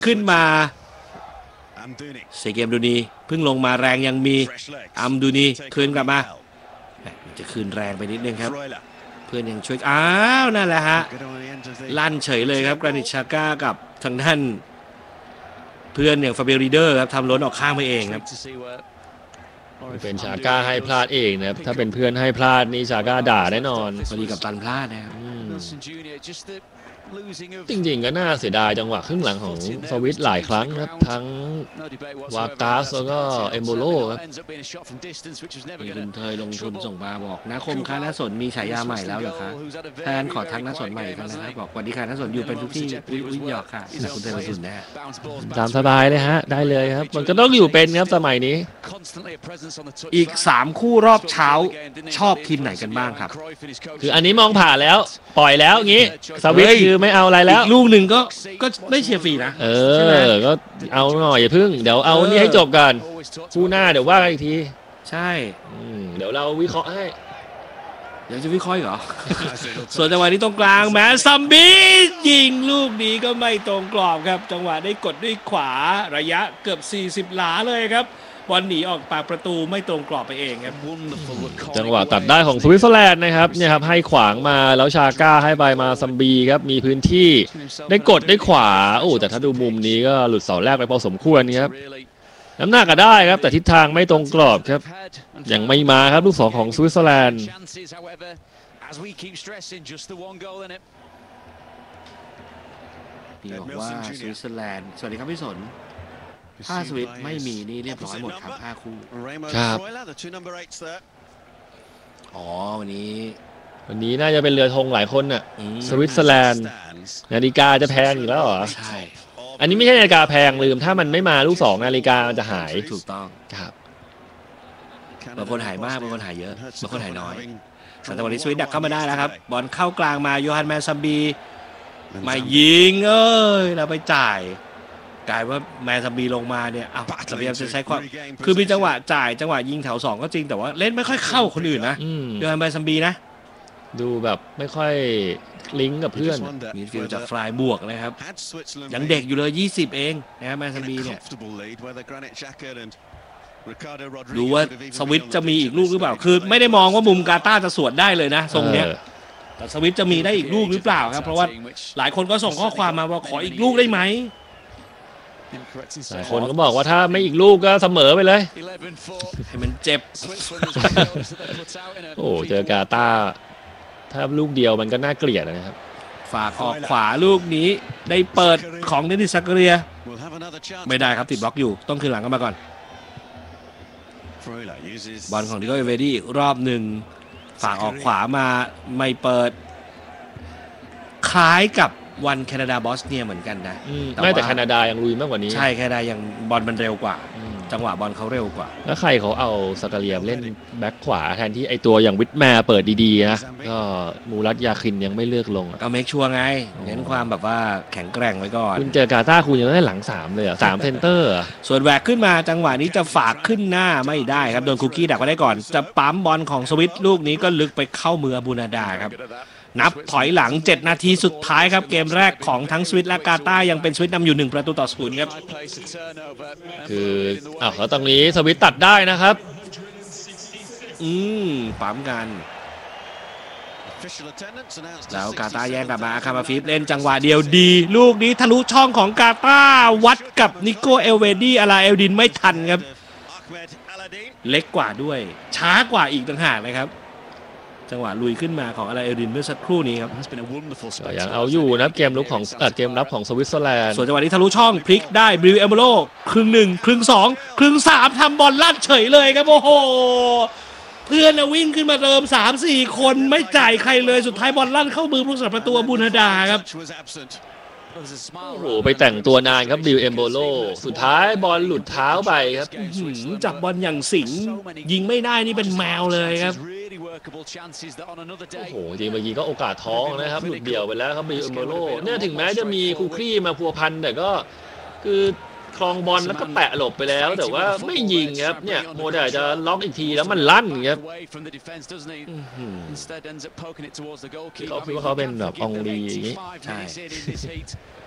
ขึ้นมาเซเกมดูนีเพิ่งลงมาแรงยังมีอัมดูนีคืนกลับมาจะคืนแรงไปนิดนึงครับเพื่อนยังช่วยอ้าวนั่นแหละฮะลั่นเฉยเลยครับกรานิตชาก้ากับทางด้านเพื่อนอย่างฟาเบรีเดอร์ครับทำล้นออกข้างไปเองครับเป็นชาก้าให้พลาดเองนะครับถ้าเป็นเพื่อนให้พลาดนี่ชาก้าด่าแน่นอนพอดีกับตันพลาดนะครับจริงๆก็น่าเสียดายจังหวะครึ่งหลังของสวิตหลายครั้งครับทั้งวาตาสแล้วก็เอมโบโลครับมีคุณเทยลงทุนส่งมาบอกนาคมค้านาสนมีฉายาใหม่แล้วเหรอคะแทนขอทักนาสนใหม่กันนะครับบอกวันนี้ค่ะนาสนอยู่เป็นทุกที่อุ้ยหยอกค่ะแต่คุณเทยลงทุนแน่ตามสบายเลยฮะได้เลยครับมันก็ต้องอยู่เป็นครับสมัยนี้อีก3คู่รอบเช้าชอบทีมไหนกันบ้างครับคืออันนี้มองผ่านแล้วปล่อยแล้วงี้สวิตคือไม่เอาอะไรแล้วลูกหนึ่งก็ไม่เชียร์ฟรีนะก็เอาหน่อยอย่าพึ่งเดี๋ยวเอานี่ให้จบกันคู่หน้าเดี๋ยวว่ากันอีกทีใช่เดี๋ยวเราวิเคราะห์ให้เดี๋ยวจะวิเคราะห์เหรอ ส่วนจังหวะนี้ตรงกลางแมนซัมบียิงลูกนี้ก็ไม่ตรงกรอบครับจังหวะได้กดด้วยขวาระยะเกือบ40 หลาเลยครับบอลหนีออกปากประตูไม่ตรงกรอบไปเองครับจังหวะตัดได้ของสวิตเซอร์แลนด์นะครับเนี่ยครับให้ขวางมาแล้วชาก้าให้ไปมาซัมบีครับมีพื้นที่ได้กดได้ขวาแต่ถ้าดูมุมนี้ก็หลุดเสาแรกไปพอสมควรนี่ครับน้ำหนักก็ได้ครับแต่ทิศทางไม่ตรงกรอบครับยังไม่มาครับลูกสองของสวิตเซอร์แลนด์พี่บอกว่าสวิตเซอร์แลนด์สวัสดีครับพี่สนถ้าสวิตไม่มีนี่เรียบร้อยหมดครับ5 คู่ครับอ๋อวันนี้น่าจะเป็นเรือธงหลายคนน่ะสวิตเซอร์แลนด์นาฬิกาจะแพงอีกแล้วเหรอใช่อันนี้ไม่ใช่นาฬิกาแพงลืมถ้ามันไม่มาลูก2นาฬิกามันจะหายถูกต้องครับบางคนหายมากบางคนหายเยอะบางคนหายน้อยแต่วันนี้สวิตดักเข้ามาได้แล้วครับบอลเข้ากลางมาโยฮันแมนซัมบีมายิงเราไปจ่ายกลายว่าแมนซัมบีลงมาเนี่ยพยายามจะใช้ความคือมีจังหวะจ่ายจังหวะยิงแถว2ก็จริงแต่ว่าเล่นไม่ค่อยเข้าคนอื่นนะโยฮันแมนซัมบีนะดูแบบไม่ค่อยลิงก์กับเพื่อนมีฟิลจากฟลายบวกนะครับยังเด็กอยู่เลย20เองนะครับแมนซัมบีเนี่ยดูว่าสวิตจะมีอีกลูกหรือเปล่าคือไม่ได้มองว่ามุมกาตาร์จะสวนได้เลยนะทรงเนี้ยแต่สวิตจะมีได้อีกลูกหรือเปล่าครับเพราะว่าหลายคนก็ส่งข้อความมาว่าขออีกลูกได้ไหมหลายคนก็บอกว่าถ้าไม่อีกลูกก็เสมอไปเลยให้มันเจ็บเจอกาตาร์ถ้าลูกเดียวมันก็น่าเกลียดนะครับฝากออกขวาลูกนี้ได้เปิดของเดนิส ซักเรียไม่ได้ครับติดบล็อกอยู่ต้องคืนหลังกันมาก่อนบอลของดิโก้เอเวดี้อีกรอบหนึ่งฝากออกขวามาไม่เปิดคล้ายกับวันแคนาดาบอสเนียเหมือนกันนะแต่แคนาดายังลุยมากกว่านี้ใช่แคนาดายังบอลมันเร็วกว่าจังหวะบอลเขาเร็วกว่าแล้วใครเขาเอาสกาเลียมเล่นแบ็คขวาแทนที่ไอตัวอย่างวิทแมร์เปิดดีๆนะก็มูรัตยาคินยังไม่เลือกลงก็เมคชัวร์ไงเน้นความแบบว่าแข็งแกร่งไว้ก่อนคุณเจอกาตาร์คุณยังได้หลัง3เลย3เซนเตอร์ส่วนแหวกขึ้นมาจังหวะนี้จะฝากขึ้นหน้าไม่ได้ครับโดนคุกกี้ดักไว้ได้ก่อนจะปั๊มบอลของสวิตลูกนี้ก็ลึกไปเข้ามือบูนาดาครับนับถอยหลัง7นาทีสุดท้ายครับเกมแรกของทั้งสวิตและกาตาร์ยังเป็นสวิตนำอยู่1-0ครับคือแล้วตรงนี้สวิตตัดได้นะครับปั๊มกันแล้วกาตาร์แย่งกลับมาคามาฟิฟเล่นจังหวะเดียวดีลูกนี้ทะลุช่องของกาตาร์วัดกับนิโกเอลเวดี้อาราเอลดินไม่ทันครับเล็กกว่าด้วยช้ากว่าอีกต่างหากนะครับจังหวะลุยขึ้นมาของอาราเอลดินเมื่อสักครู่นี้ครับยังเอาอยู่นะเกมรับของสวิตเซอร์แลนด์ส่วนจังหวะนี้ทะลุช่องพลิกได้บริวเอโมโลครึ่ง1ครึ่ง2ครึ่ง3ทำบอลลั่นเฉยเลยครับโอ้โหเพื่อนวิ่งขึ้นมาเติม 3-4 คนไม่จ่ายใครเลยสุดท้ายบอลลั่นเข้ามือผู้รักษาประตูบูนาดาครับไปแต่งตัวนานครับบิลเอมโบโลสุดท้ายบอลหลุดเท้าไปครับจับบอลอย่างสิงยิงไม่ได้นี่เป็นแมวเลยครับจริงเมื่อกี้ก็โอกาสท้องนะครับหลุดเดี่ยวไปแล้วครับบิลเอมโบโลเนี่ยถึงแม้จะมีคูครี่มาพัวพันแต่ก็คือครองบอลแล้วก็แปะหลบไปแล้วแต่ว่าไม่ยิงครับเนี่ยโมเดลจะล็อกอีกทีแล้วมันลั่นครับเขาคิดว่าเขาเป็นแบบองลีอย่างนี้ใช่